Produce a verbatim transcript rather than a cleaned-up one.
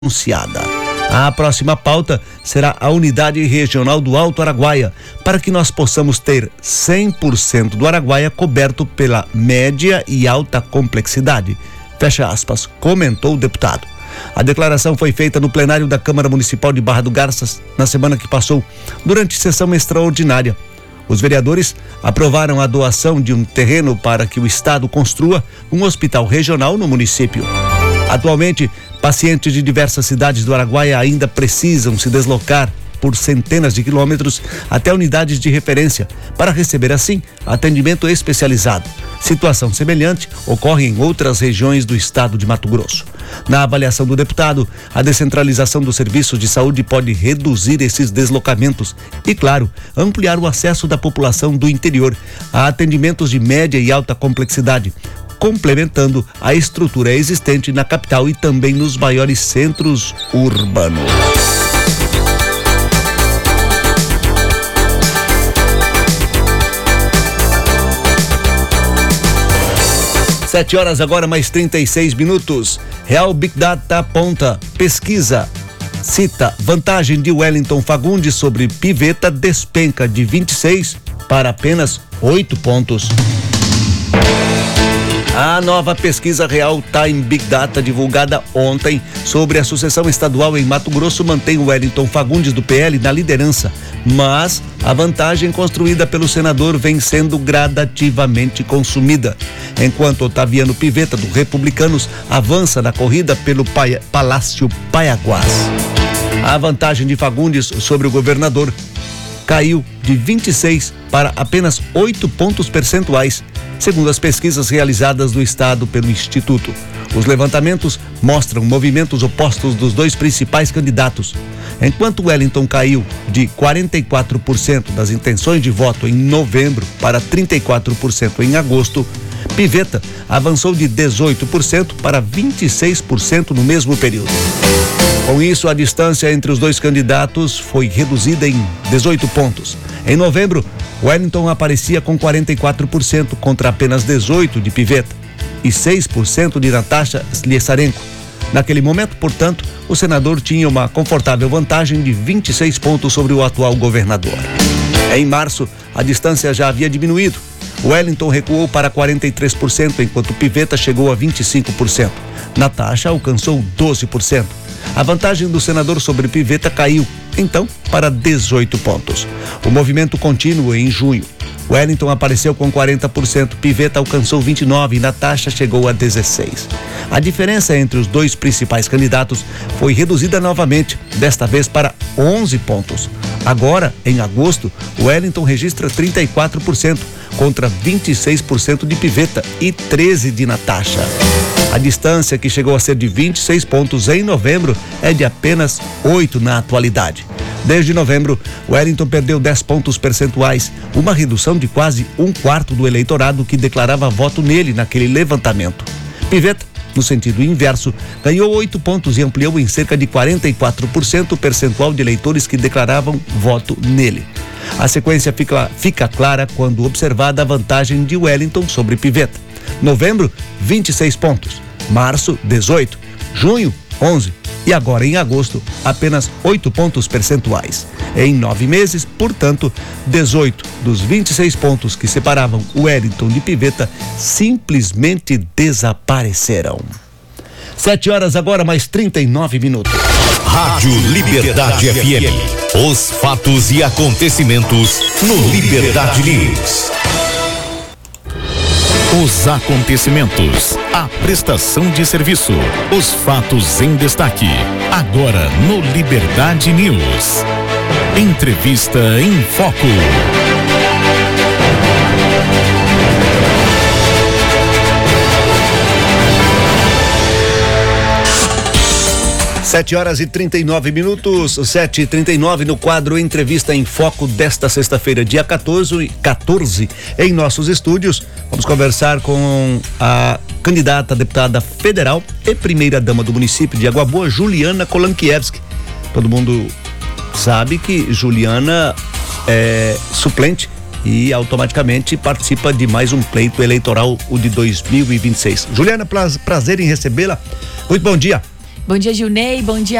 anunciada. A próxima pauta será a unidade regional do Alto Araguaia, para que nós possamos ter cem por cento do Araguaia coberto pela média e alta complexidade. Fecha aspas, comentou o deputado. A declaração foi feita no plenário da Câmara Municipal de Barra do Garças na semana que passou, durante sessão extraordinária. Os vereadores aprovaram a doação de um terreno para que o Estado construa um hospital regional no município. Atualmente, pacientes de diversas cidades do Araguaia ainda precisam se deslocar por centenas de quilômetros até unidades de referência para receber, assim, atendimento especializado. Situação semelhante ocorre em outras regiões do estado de Mato Grosso. Na avaliação do deputado, a descentralização dos serviços de saúde pode reduzir esses deslocamentos e, claro, ampliar o acesso da população do interior a atendimentos de média e alta complexidade, complementando a estrutura existente na capital e também nos maiores centros urbanos. Sete horas agora, mais trinta e seis minutos. Real Big Data aponta, pesquisa cita vantagem de Wellington Fagundes sobre Pivetta despenca de vinte e seis para apenas oito pontos. A nova pesquisa Real Time Big Data, divulgada ontem sobre a sucessão estadual em Mato Grosso, mantém o Wellington Fagundes do P L na liderança, mas a vantagem construída pelo senador vem sendo gradativamente consumida, enquanto Otaviano Pivetta, do Republicanos, avança na corrida pelo Paia, Palácio Paiaguás. A vantagem de Fagundes sobre o governador caiu de vinte e seis para apenas oito pontos percentuais, segundo as pesquisas realizadas no estado pelo Instituto. Os levantamentos mostram movimentos opostos dos dois principais candidatos. Enquanto Wellington caiu de quarenta e quatro por cento das intenções de voto em novembro para trinta e quatro por cento em agosto, Pivetta avançou de dezoito por cento para vinte e seis por cento no mesmo período. Com isso, a distância entre os dois candidatos foi reduzida em dezoito pontos. Em novembro, Wellington aparecia com quarenta e quatro por cento contra apenas dezoito por cento de Pivetta e seis por cento de Natasha Sliesarenko. Naquele momento, portanto, o senador tinha uma confortável vantagem de vinte e seis pontos sobre o atual governador. Em março, a distância já havia diminuído. Wellington recuou para quarenta e três por cento, enquanto Pivetta chegou a vinte e cinco por cento. Natasha alcançou doze por cento. A vantagem do senador sobre Pivetta caiu, então, para dezoito pontos. O movimento continua em junho. Wellington apareceu com quarenta por cento, Pivetta alcançou vinte e nove por cento e Natasha chegou a dezesseis por cento. A diferença entre os dois principais candidatos foi reduzida novamente, desta vez para onze pontos. Agora, em agosto, Wellington registra trinta e quatro por cento contra vinte e seis por cento de Pivetta e treze por cento de Natasha. A distância, que chegou a ser de vinte e seis pontos em novembro, é de apenas oito na atualidade. Desde novembro, Wellington perdeu dez pontos percentuais, uma redução de quase um quarto do eleitorado que declarava voto nele naquele levantamento. Pivetta, no sentido inverso, ganhou oito pontos e ampliou em cerca de quarenta e quatro por cento o percentual de eleitores que declaravam voto nele. A sequência fica, fica clara quando observada a vantagem de Wellington sobre Pivetta. Novembro, vinte e seis pontos. Março, dezoito. Junho, onze. E agora, em agosto, apenas oito pontos percentuais. Em nove meses, portanto, dezoito dos vinte e seis pontos que separavam Wellington de Pivetta simplesmente desapareceram. Sete horas agora, mais trinta e nove minutos. Rádio Liberdade F M. Os fatos e acontecimentos no Liberdade News. Os acontecimentos, a prestação de serviço, os fatos em destaque, agora no Liberdade News. Entrevista em Foco. Sete horas e trinta e nove minutos, sete e trinta e nove no quadro Entrevista em Foco desta sexta-feira, dia quatorze, quatorze, em nossos estúdios. Vamos conversar com a candidata a deputada federal e primeira-dama do município de Água Boa, Juliana Kolankiewski. Todo mundo sabe que Juliana é suplente e automaticamente participa de mais um pleito eleitoral, o de dois mil e vinte e seis. Juliana, prazer em recebê-la. Muito bom dia. Bom dia, Gilney. Bom dia,